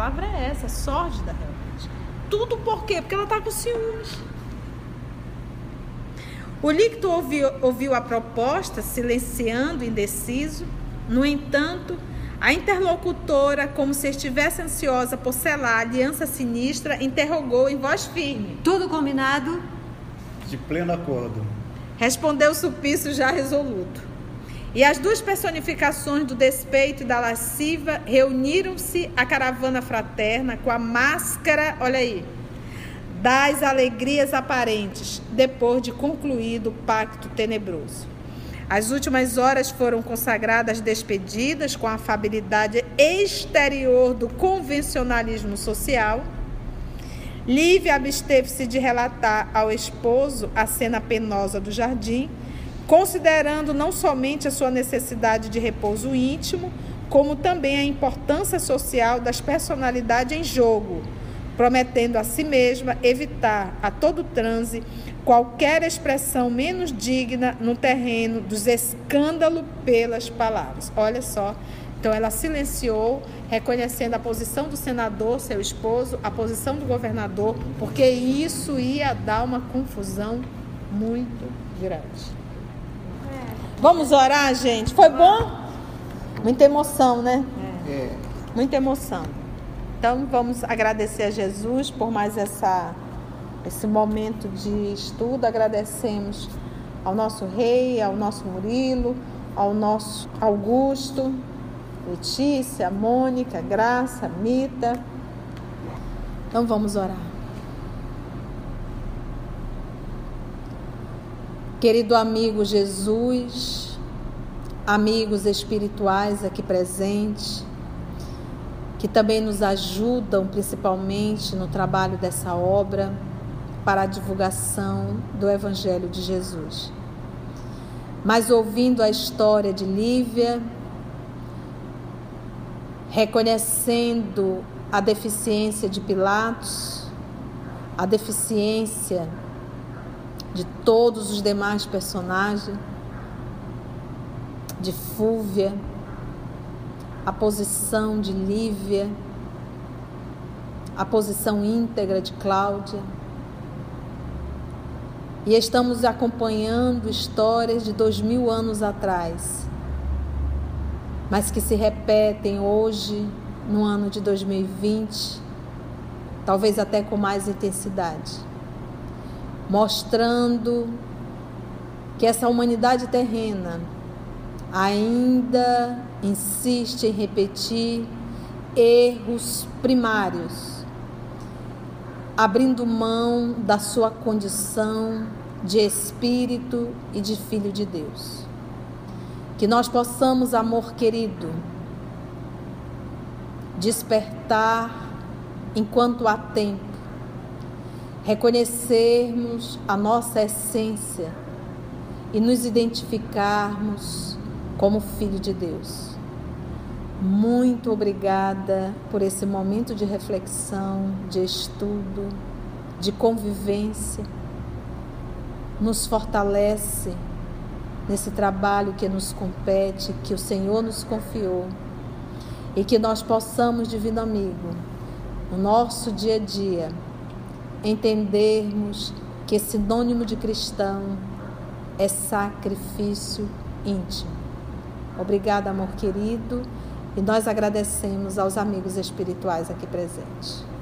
palavra é essa, é sórdida realmente. Tudo por quê? Porque ela está com ciúmes. O líquido ouviu a proposta, silenciando, indeciso. No entanto, a interlocutora, como se estivesse ansiosa por selar a aliança sinistra, interrogou em voz firme. Tudo combinado? De pleno acordo. Respondeu Sulpício já resoluto. E as duas personificações do despeito e da lasciva reuniram-se à caravana fraterna com a máscara, olha aí, das alegrias aparentes, depois de concluído o pacto tenebroso. As últimas horas foram consagradas despedidas com a afabilidade exterior do convencionalismo social. Lívia absteve-se de relatar ao esposo a cena penosa do jardim, considerando não somente a sua necessidade de repouso íntimo, como também a importância social das personalidades em jogo, prometendo a si mesma evitar a todo transe qualquer expressão menos digna no terreno dos escândalos pelas palavras. Olha só, então ela silenciou, reconhecendo a posição do senador, seu esposo, a posição do governador, porque isso ia dar uma confusão muito grande. Vamos orar, gente? Foi bom? Muita emoção, né? Muita emoção. Então, vamos agradecer a Jesus por mais esse momento de estudo. Agradecemos ao nosso rei, ao nosso Murilo, ao nosso Augusto, Letícia, Mônica, Graça, Mita. Então, vamos orar. Querido amigo Jesus, amigos espirituais aqui presentes, que também nos ajudam principalmente no trabalho dessa obra para a divulgação do Evangelho de Jesus. Mas ouvindo a história de Lívia, reconhecendo a deficiência de Pilatos, a deficiência de todos os demais personagens, de Fúvia, a posição de Lívia, a posição íntegra de Cláudia. E estamos acompanhando histórias de 2000 anos atrás, mas que se repetem hoje, no ano de 2020, talvez até com mais intensidade, mostrando que essa humanidade terrena ainda insiste em repetir erros primários, abrindo mão da sua condição de espírito e de filho de Deus. Que nós possamos, amor querido, despertar enquanto há tempo, reconhecermos a nossa essência e nos identificarmos como filho de Deus. Muito obrigada por esse momento de reflexão, de estudo, de convivência. Nos fortalece nesse trabalho que nos compete, que o Senhor nos confiou, e que nós possamos, divino amigo, no nosso dia a dia, entendermos que sinônimo de cristão é sacrifício íntimo. Obrigada, amor querido, e nós agradecemos aos amigos espirituais aqui presentes.